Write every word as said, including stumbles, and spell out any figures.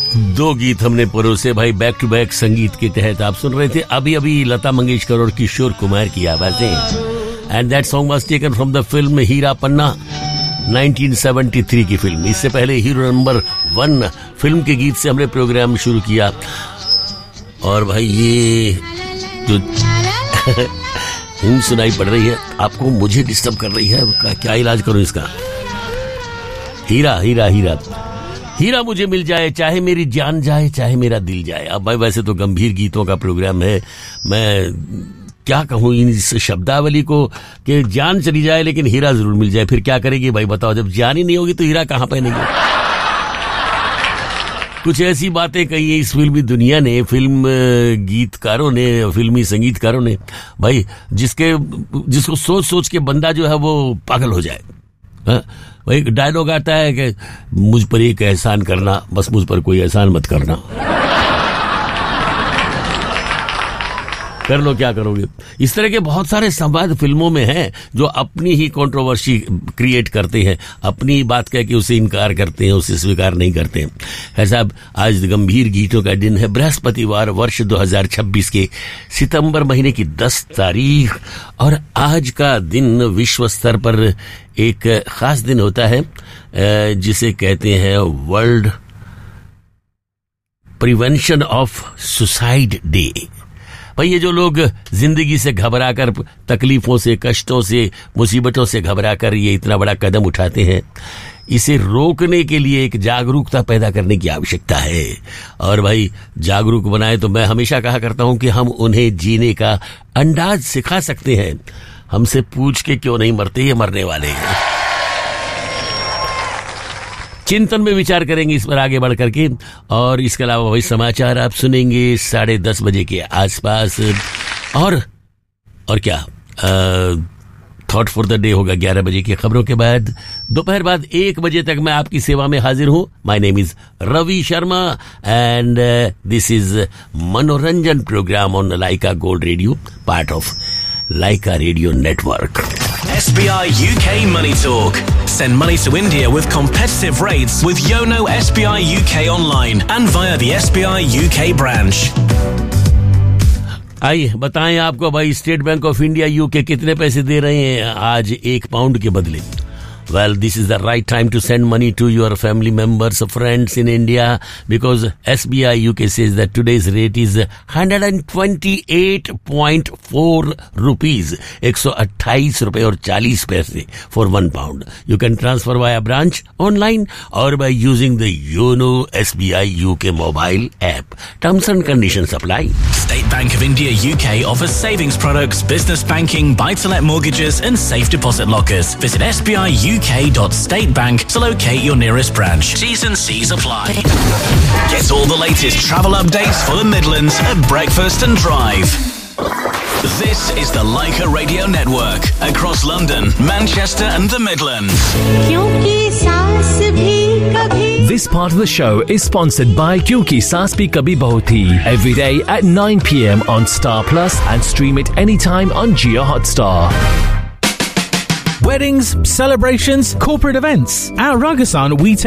दो गीत हमने परोसे भाई बैक टू बैक संगीत के तहत। आप सुन रहे थे अभी अभी लता मंगेशकर और किशोर कुमार की आवाजें, and that song was taken from the film हीरा पन्ना, उन्नीस सौ तिहत्तर की फिल्म। इससे पहले हीरो नंबर वन फिल्म के गीत से हमने प्रोग्राम शुरू किया। और भाई ये जो हिम सुनाई पड़ रही है आपको, मुझे डिस्टर्ब कर रही है, क्या, क्या इलाज करूं इसका? हीरा हीरा हीरा हीरा मुझे मिल जाए, चाहे मेरी जान जाए चाहे मेरा दिल जाए। अब भाई वैसे तो गंभीर गीतों का प्रोग्राम है, मैं क्या कहूं इस शब्दावली को कि जान चली जाए लेकिन हीरा जरूर मिल जाए। फिर क्या करेगी भाई बताओ, जब जान ही नहीं होगी तो हीरा कहां पहनेगी? कुछ ऐसी बातें कही है इस फिल्मी दुनिया ने, फिल्म गीतकारों ने, फिल्मी संगीतकारों ने भाई, जिसके जिसको सोच सोच के बंदा जो है वो पागल हो जाए। हाँ? भाई डायलॉग आता है कि मुझ पर एक एहसान करना, बस मुझ पर कोई एहसान मत करना। कर लो क्या करोगे। इस तरह के बहुत सारे संवाद फिल्मों में हैं जो अपनी ही कंट्रोवर्सी क्रिएट करते हैं, अपनी बात कह के उसे इनकार करते हैं, उसे स्वीकार नहीं करते हैं। है साहब, आज गंभीर गीतों का दिन है, बृहस्पतिवार, वर्ष दो हज़ार छब्बीस के सितंबर महीने की दस तारीख। और आज का दिन विश्व स्तर पर एक खास दिन होता है जिसे कहते हैं world prevention of suicide day. भाई ये जो लोग जिंदगी से घबराकर, तकलीफों से, कष्टों से, मुसीबतों से घबराकर ये इतना बड़ा कदम उठाते हैं, इसे रोकने के लिए एक जागरूकता पैदा करने की आवश्यकता है। और भाई जागरूक बनाए तो मैं हमेशा कहा करता हूं कि हम उन्हें जीने का अंदाज सिखा सकते हैं। हमसे पूछ के क्यों नहीं मरते, ये मरने वाले हैं। चिंतन में विचार करेंगे इस पर आगे बढ़ करके। और इसके अलावा वही समाचार आप सुनेंगे साढ़े दस बजे के आसपास। और और क्या थॉट फॉर द डे होगा ग्यारह बजे की खबरों के बाद। दोपहर बाद एक बजे तक मैं आपकी सेवा में हाजिर हूं। My name is Ravi Sharma and this is मनोरंजन programme on Lyca gold radio, part of Laika Radio Network. S B I U K Money Talk. Send money to India with competitive rates with Yono S B I U K online and via the S B I U K branch. आइए बताएं आपको भाई, state bank of India UK कितने पैसे दे रहे हैं आज एक पाउंड के बदले। Well, this is the right time to send money to your family members, friends in India, because S B I U K says that today's rate is one hundred twenty-eight point four rupees, एक सौ अट्ठाईस रुपए और चालीस पैसे for one pound. You can transfer via branch, online, or by using the Yono S B I U K mobile app. Terms and conditions apply. State Bank of India U K offers savings products, business banking, buy-to-let mortgages, and safe deposit lockers. Visit S B I U K dot state bank to locate your nearest branch. T's and C's apply. Get all the latest travel updates for the Midlands at breakfast and drive. This is the Laika Radio Network across London, Manchester and the Midlands. This part of the show is sponsored by Kyunki Saas Bhi Kabhi Bahu Thi, every day at nine p.m. on Star Plus and stream it anytime on Jio Hotstar. Weddings, celebrations, corporate events. At Ragasan, we take